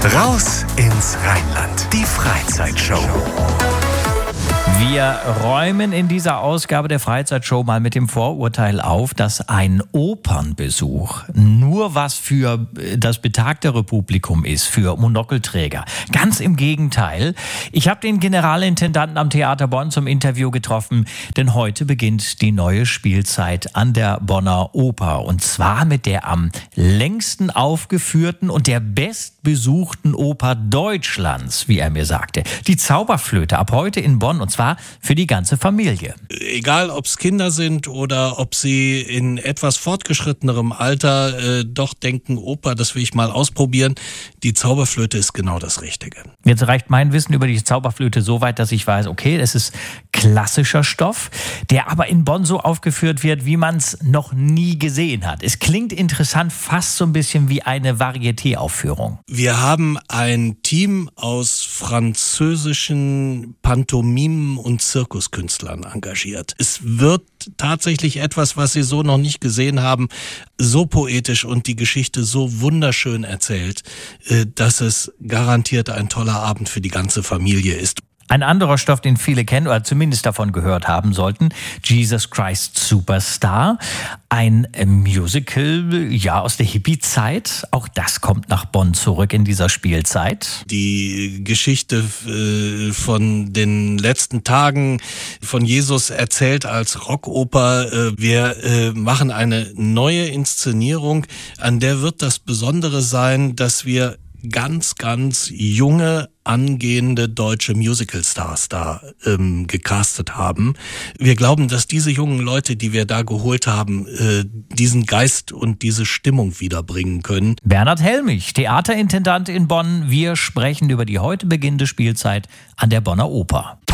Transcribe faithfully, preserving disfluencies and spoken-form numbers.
Raus ins Rheinland. Die Freizeitshow. Wir räumen in dieser Ausgabe der Freizeitshow mal mit dem Vorurteil auf, dass ein Opernbesuch nur was für das betagtere Publikum ist, für Monokelträger. Ganz im Gegenteil. Ich habe den Generalintendanten am Theater Bonn zum Interview getroffen, denn heute beginnt die neue Spielzeit an der Bonner Oper. Und zwar mit der am längsten aufgeführten und der bestbesuchten Oper Deutschlands, wie er mir sagte. Die Zauberflöte ab heute in Bonn, und zwar für die ganze Familie. Egal, ob es Kinder sind oder ob sie in etwas fortgeschrittenerem Alter äh, doch denken, Oper, das will ich mal ausprobieren. Die Zauberflöte ist genau das Richtige. Jetzt reicht mein Wissen über die Zauberflöte so weit, dass ich weiß, okay, es ist klassischer Stoff, der aber in Bonn so aufgeführt wird, wie man es noch nie gesehen hat. Es klingt interessant, fast so ein bisschen wie eine Varieté-Aufführung. Wir haben ein Team aus französischen Pantomimen und Zirkuskünstlern engagiert. Es wird tatsächlich etwas, was Sie so noch nicht gesehen haben, so poetisch und die Geschichte so wunderschön erzählt, dass es garantiert ein toller Abend für die ganze Familie ist. Ein anderer Stoff, den viele kennen oder zumindest davon gehört haben sollten, Jesus Christ Superstar, ein Musical, ja, aus der Hippie-Zeit. Auch das kommt nach Bonn zurück in dieser Spielzeit. Die Geschichte äh, von den letzten Tagen von Jesus erzählt als Rockoper. Äh, wir äh, machen eine neue Inszenierung, an der wird das Besondere sein, dass wir ganz, ganz junge, angehende deutsche Musicalstars da ähm, gecastet haben. Wir glauben, dass diese jungen Leute, die wir da geholt haben, äh, diesen Geist und diese Stimmung wiederbringen können. Bernhard Helmich, Theaterintendant in Bonn. Wir sprechen über die heute beginnende Spielzeit an der Bonner Oper.